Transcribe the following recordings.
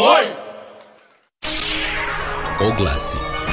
Hoj! Oglasi.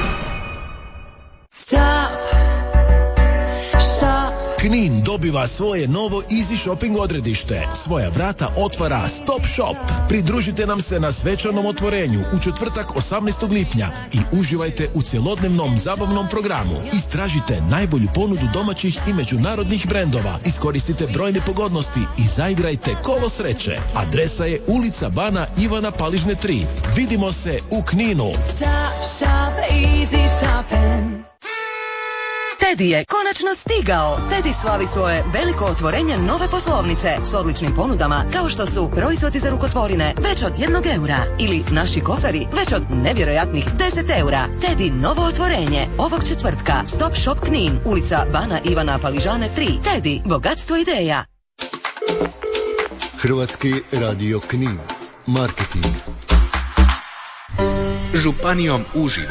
Knin dobiva svoje novo Easy Shopping odredište. Svoja vrata otvara Stop Shop. Pridružite nam se na svečanom otvorenju u četvrtak 18. lipnja i uživajte u cjelodnevnom zabavnom programu. Istražite najbolju ponudu domaćih i međunarodnih brendova. Iskoristite brojne pogodnosti i zaigrajte kolo sreće. Adresa je ulica Bana Ivana Paližne 3. Vidimo se u Kninu. Stop Shop, Easy Shopping. Teddy je konačno stigao. Teddy slavi svoje veliko otvorenje nove poslovnice s odličnim ponudama kao što su proizvodi za rukotvorine već od 1 eura ili naši koferi već od nevjerojatnih 10 eura. Teddy novo otvorenje ovog četvrtka. Stop Shop Knin, ulica Bana Ivana Paližane 3. Teddy, bogatstvo ideja. Hrvatski radio Knin. Marketing. Županijom uživo.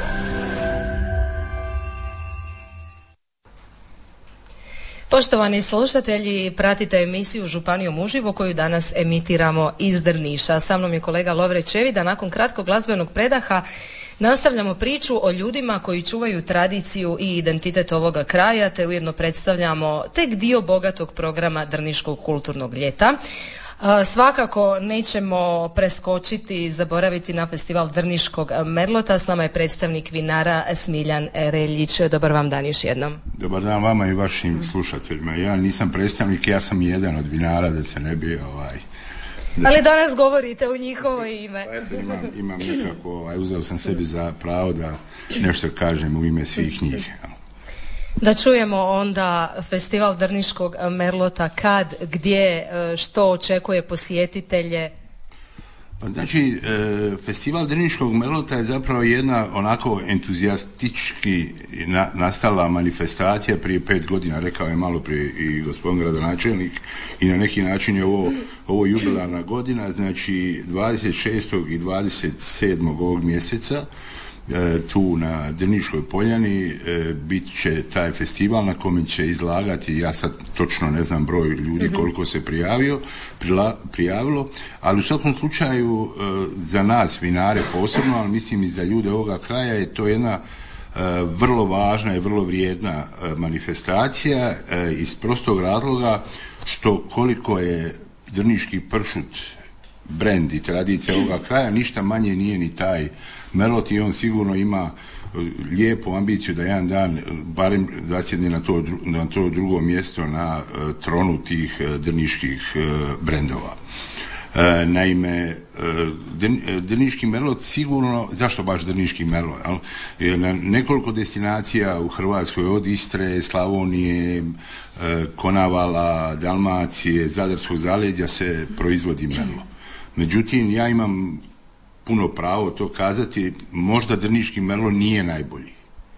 Poštovani slušatelji, pratite emisiju Županijom uživo koju danas emitiramo iz Drniša. Sa mnom je kolega Lovre Čevida. Nakon kratkog glazbenog predaha nastavljamo priču o ljudima koji čuvaju tradiciju i identitet ovoga kraja, te ujedno predstavljamo tek dio bogatog programa Drniškog kulturnog ljeta. Svakako nećemo preskočiti, zaboraviti na festival Drniškog merlota. S nama je predstavnik vinara Smiljan Reljić. Dobar vam dan još jednom. Dobar dan vama i vašim slušateljima. Ja nisam predstavnik, ja sam jedan od vinara, da se ne bi Ali danas govorite u njihovo ime. Imam nekako, uzeo sam sebi za pravo da nešto kažem u ime svih njih. Da čujemo onda festival Drniškog merlota, kad, gdje, što očekuje posjetitelje? Pa znači, festival Drniškog merlota je zapravo jedna onako entuzijastički nastala manifestacija prije 5 godina, rekao je malo prije i gospodin gradonačelnik, i na neki način je ovo jubilarna godina, znači 26. i 27. ovog mjeseca tu na Drniškoj poljani bit će taj festival na kome će izlagati, ja sad točno ne znam broj ljudi koliko se prijavilo, ali u svakom slučaju za nas vinare posebno, ali mislim i za ljude ovoga kraja je to jedna vrlo važna i vrlo vrijedna manifestacija iz prostog razloga što koliko je drniški pršut brend i tradicija ovoga kraja, ništa manje nije ni taj merlot i on sigurno ima lijepu ambiciju da jedan dan barem zasjedne na to drugo mjesto na tronu tih drniških brendova. Naime, drniški merlot sigurno, zašto baš drniški merlot? Na nekoliko destinacija u Hrvatskoj od Istre, Slavonije, Konavala, Dalmacije, Zadarskog zaleđa se proizvodi merlot. Međutim, ja imam puno pravo to kazati, možda drniški merlot nije najbolji,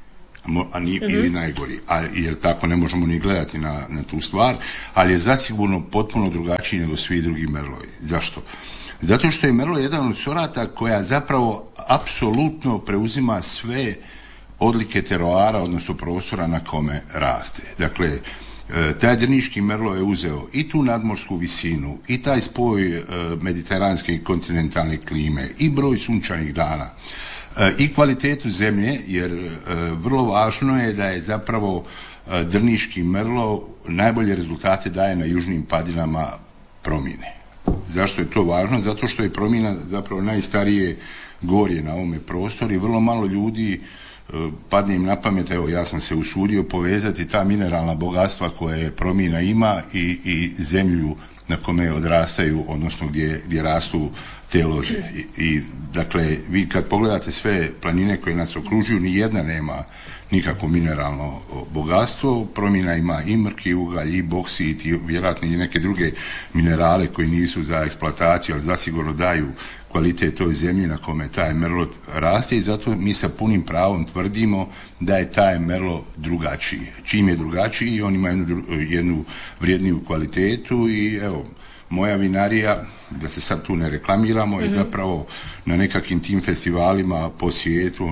ili najgori, jer tako ne možemo ni gledati na tu stvar, ali je zasigurno potpuno drugačiji nego svi drugi merlovi. Zašto? Zato što je merlot jedan od sorata koja zapravo apsolutno preuzima sve odlike teroara, odnosno prostora na kome raste. Dakle, taj drniški merlot je uzeo i tu nadmorsku visinu, i taj spoj mediteranske i kontinentalne klime, i broj sunčanih dana, i kvalitetu zemlje, jer vrlo važno je da je zapravo drniški merlot najbolje rezultate daje na južnim padinama Promine. Zašto je to važno? Zato što je Promina zapravo najstarije gorje na ovome prostoru i vrlo malo ljudi padne im na pamet, evo ja sam se usudio povezati ta mineralna bogatstva koje Promina ima i zemlju na kome odrastaju, odnosno gdje rastu te loze. I dakle, vi kad pogledate sve planine koje nas okružuju, ni jedna nema nikakvo mineralno bogatstvo. Promina ima i mrki ugalj, i boksit, i vjerojatno i neke druge minerale koji nisu za eksploataciju, ali zasigurno daju kvalitet toj zemlji na kome taj merlot raste i zato mi sa punim pravom tvrdimo da je taj merlot drugačiji. Čim je drugačiji, on ima jednu vrijedniju kvalitetu i evo, moja vinarija, da se sad tu ne reklamiramo, je zapravo na nekakvim tim festivalima po svijetu,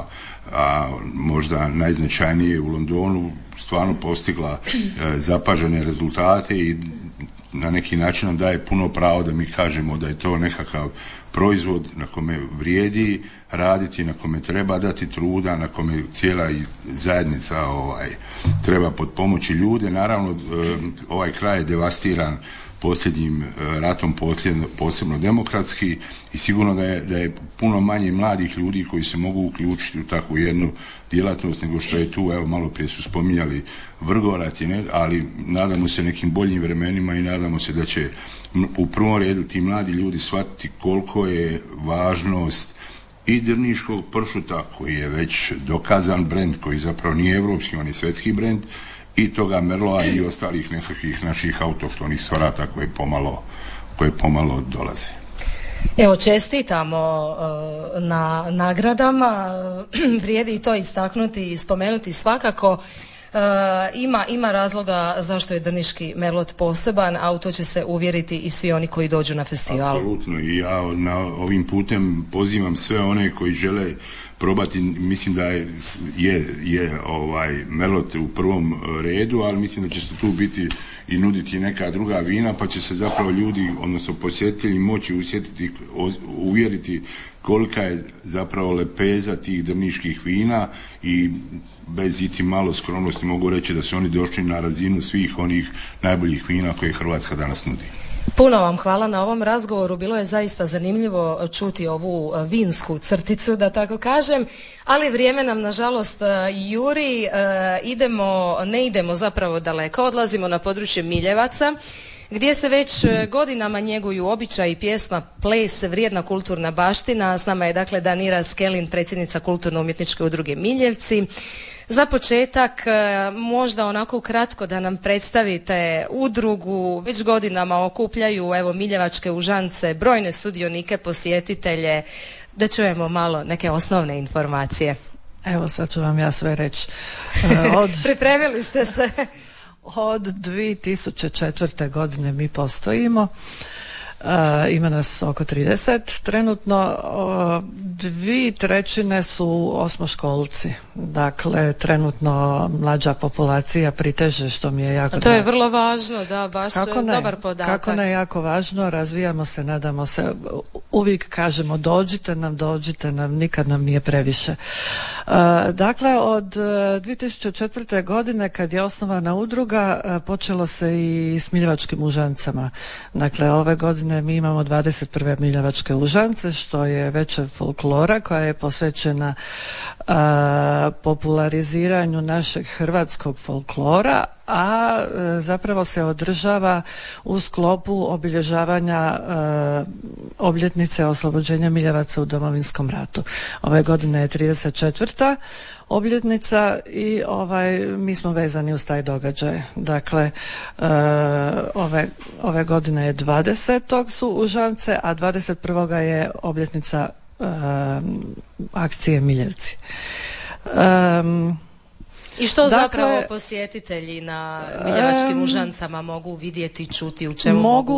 a možda najznačajnije u Londonu, stvarno postigla zapažene rezultate i na neki način nam daje puno pravo da mi kažemo da je to nekakav proizvod na kome vrijedi raditi, na kome treba dati truda, na kome cijela zajednica treba potpomoći ljude. Naravno, ovaj kraj je devastiran posljednjim ratom, posebno demokratski, i sigurno da je puno manje mladih ljudi koji se mogu uključiti u takvu jednu djelatnost nego što je tu, evo malo prije su spominjali Vrgorac, ali nadamo se nekim boljim vremenima i nadamo se da će u prvom redu ti mladi ljudi shvatiti koliko je važnost i drniškog pršuta, koji je već dokazan brend, koji zapravo nije evropski, on je svjetski brend, i toga merloa i ostalih nekakvih naših autohtonih sorata koje pomalo dolaze. Evo, čestitamo na nagradama, vrijedi i to istaknuti i spomenuti svakako. Ima razloga zašto je drniški merlot poseban, a u to će se uvjeriti i svi oni koji dođu na festival. Apsolutno, i ja ovim putem pozivam sve one koji žele probati. Mislim da je merlot u prvom redu, ali mislim da će se tu biti i nuditi neka druga vina, pa će se zapravo ljudi, odnosno posjetitelji, moći uvjeriti kolika je zapravo lepeza tih drniških vina, i bez iti malo skromnosti mogu reći da su oni došli na razinu svih onih najboljih vina koje Hrvatska danas nudi. Puno vam hvala na ovom razgovoru, bilo je zaista zanimljivo čuti ovu vinsku crticu, da tako kažem, ali vrijeme nam nažalost juri, ne idemo zapravo daleko, odlazimo na područje Miljevaca, gdje se već godinama njeguju običaji, pjesma, ples, vrijedna kulturna baština. S nama je dakle Danira Skelin, predsjednica Kulturno-umjetničke udruge Miljevci. Za početak, možda onako kratko da nam predstavite udrugu. Već godinama okupljaju, evo, miljevačke užance, brojne sudionike, posjetitelje, da čujemo malo neke osnovne informacije. Evo, sad ću vam ja sve reći. Pripremili ste se. Od 2004. godine mi postojimo. Ima nas oko 30 trenutno. 2/3 su osmoškolci, dakle trenutno mlađa populacija priteže, što mi je jako drago. To je vrlo važno, da, baš dobar podatak. Kako ne, jako važno, razvijamo se, nadamo se, uvijek kažemo dođite nam, nikad nam nije previše. Dakle, od 2004. godine kad je osnovana udruga, počelo se i s miljevačkim užancama. Dakle, ove godine mi imamo 21. miljevačke užance, što je večer folklora koja je posvećena populariziranju našeg hrvatskog folklora, a zapravo se održava u sklopu obilježavanja obljetnice oslobođenja Miljevaca u Domovinskom ratu. Ove godine je 34. obljetnica i mi smo vezani uz taj događaj. Dakle, ove godine je 20. su užance, a 21. je obljetnica akcije Miljevci. I što zapravo posjetitelji na miljevačkim užancama mogu vidjeti, čuti, u čemu mogu